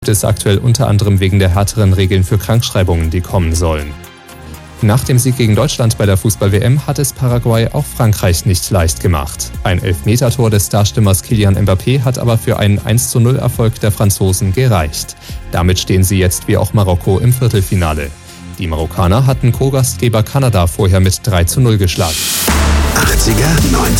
ist aktuell unter anderem wegen der härteren Regeln für Krankschreibungen, die kommen sollen. Nach dem Sieg gegen Deutschland bei der Fußball-WM hat es Paraguay auch Frankreich nicht leicht gemacht. Ein Elfmetertor des Starstürmers Kylian Mbappé hat aber für einen 1:0-Erfolg der Franzosen gereicht. Damit stehen sie jetzt wie auch Marokko im Viertelfinale. Die Marokkaner hatten Co-Gastgeber Kanada vorher mit 3:0 geschlagen. 80er, 90er.